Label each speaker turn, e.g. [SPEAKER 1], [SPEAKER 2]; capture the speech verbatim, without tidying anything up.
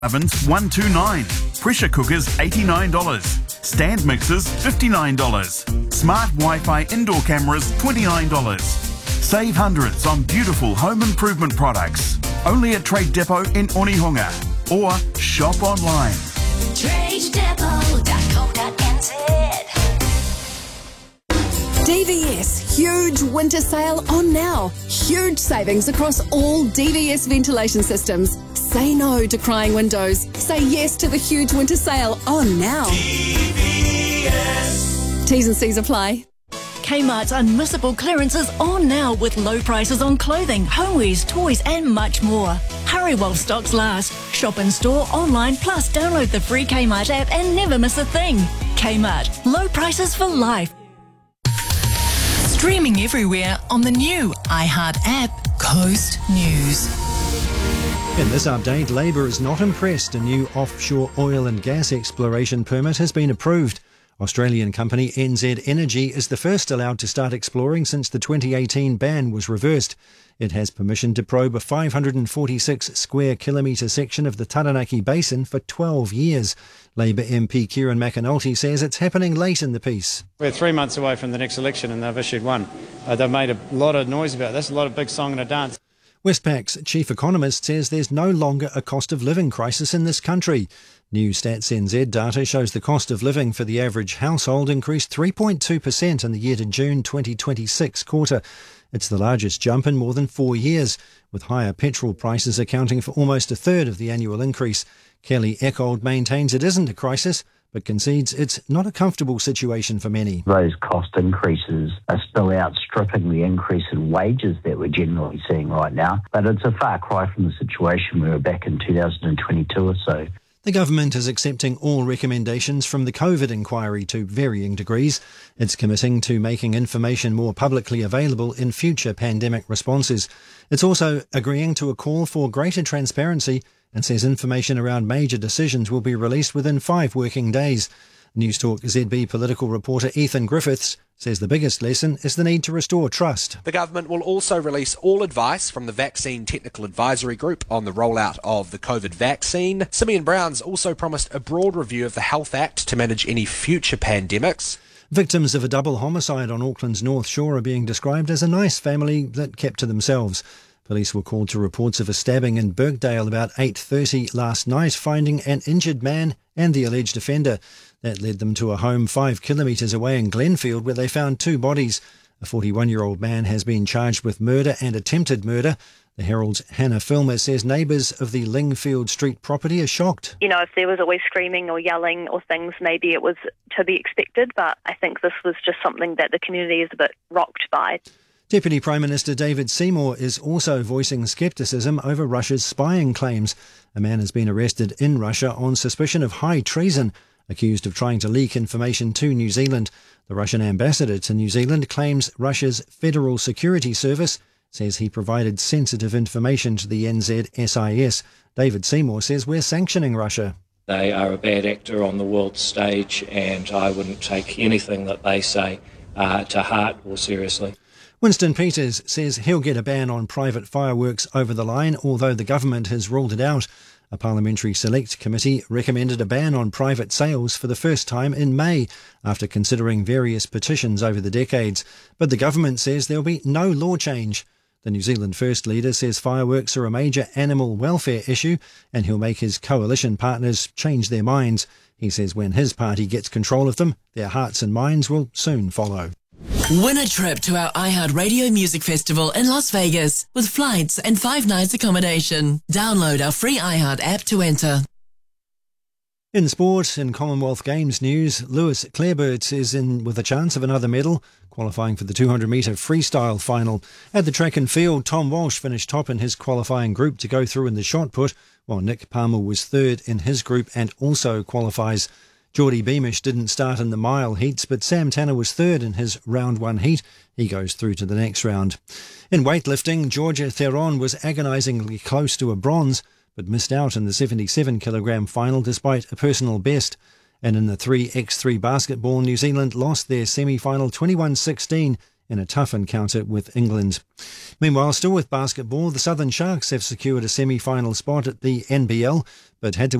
[SPEAKER 1] Ovens one hundred twenty-nine dollars, pressure cookers eighty-nine dollars, stand mixers fifty-nine dollars, smart Wi-Fi indoor cameras twenty-nine dollars. Save hundreds on beautiful home improvement products. Only at Trade Depot in Onehunga or shop online.
[SPEAKER 2] trade depot dot co dot n z.
[SPEAKER 3] D V S huge winter sale on now. Huge savings across all D V S ventilation systems. Say no to crying windows. Say yes to the huge winter sale on now.
[SPEAKER 4] D V S.
[SPEAKER 3] T's and C's apply.
[SPEAKER 5] Kmart's unmissable clearances on now with low prices on clothing, homewares, toys and much more. Hurry while stocks last. Shop in store, online, plus download the free Kmart app and never miss a thing. Kmart, low prices for life.
[SPEAKER 6] Streaming everywhere on the new iHeart app, Coast News.
[SPEAKER 7] In this update, Labour is not impressed a new offshore oil and gas exploration permit has been approved. Australian company N Z Energy is the first allowed to start exploring since the twenty eighteen ban was reversed. It has permission to probe a five hundred forty-six square kilometre section of the Taranaki Basin for twelve years. Labour M P Kieran McAnulty says it's happening late in the piece.
[SPEAKER 8] We're three months away from the next election and they've issued one. Uh, they've made a lot of noise about this, a lot of big song and a dance.
[SPEAKER 7] Westpac's chief economist says there's no longer a cost of living crisis in this country. New Stats N Z data shows the cost of living for the average household increased three point two percent in the year to June twenty twenty-six quarter. It's the largest jump in more than four years, with higher petrol prices accounting for almost a third of the annual increase. Kelly Eckold maintains it isn't a crisis, but concedes it's not a comfortable situation for many.
[SPEAKER 9] Those cost increases are still outstripping the increase in wages that we're generally seeing right now, but it's a far cry from the situation we were back in two thousand twenty-two or so.
[SPEAKER 7] The government is accepting all recommendations from the COVID inquiry to varying degrees. It's committing to making information more publicly available in future pandemic responses. It's also agreeing to a call for greater transparency and says information around major decisions will be released within five working days. Newstalk Z B political reporter Ethan Griffiths says the biggest lesson is the need to restore trust.
[SPEAKER 10] The government will also release all advice from the Vaccine Technical Advisory Group on the rollout of the COVID vaccine. Simeon Brown's also promised a broad review of the Health Act to manage any future pandemics.
[SPEAKER 7] Victims of a double homicide on Auckland's North Shore are being described as a nice family that kept to themselves. Police were called to reports of a stabbing in Birkdale about eight thirty last night, finding an injured man and the alleged offender. That led them to a home five kilometres away in Glenfield, where they found two bodies. A forty-one-year-old man has been charged with murder and attempted murder. The Herald's Hannah Filmer says neighbours of the Lingfield Street property are shocked.
[SPEAKER 11] You know, if there was always screaming or yelling or things, maybe it was to be expected, but I think this was just something that the community is a bit rocked by.
[SPEAKER 7] Deputy Prime Minister David Seymour is also voicing scepticism over Russia's spying claims. A man has been arrested in Russia on suspicion of high treason, accused of trying to leak information to New Zealand. The Russian ambassador to New Zealand claims Russia's Federal Security Service says he provided sensitive information to the N Z S I S. David Seymour says we're sanctioning Russia.
[SPEAKER 12] They are a bad actor on the world stage, and I wouldn't take anything that they say uh, to heart or seriously.
[SPEAKER 7] Winston Peters says he'll get a ban on private fireworks over the line, although the government has ruled it out. A parliamentary select committee recommended a ban on private sales for the first time in May, after considering various petitions over the decades. But the government says there'll be no law change. The New Zealand First Leader says fireworks are a major animal welfare issue, and he'll make his coalition partners change their minds. He says when his party gets control of them, their hearts and minds will soon follow.
[SPEAKER 6] Win a trip to our iHeart Radio Music Festival in Las Vegas with flights and five nights accommodation. Download our free iHeart app to enter.
[SPEAKER 7] In sport, in Commonwealth Games news, Lewis Clareburt is in with a chance of another medal, qualifying for the two hundred metre freestyle final. At the track and field, Tom Walsh finished top in his qualifying group to go through in the shot put, while Nick Palmer was third in his group and also qualifies. Geordie Beamish didn't start in the mile heats, but Sam Tanner was third in his round one heat. He goes through to the next round. In weightlifting, Georgia Theron was agonisingly close to a bronze, but missed out in the seventy-seven kilogram final despite a personal best. And in the three by three basketball, New Zealand lost their semi-final twenty-one sixteen in a tough encounter with England. Meanwhile, still with basketball, the Southern Sharks have secured a semi-final spot at the N B L, but had to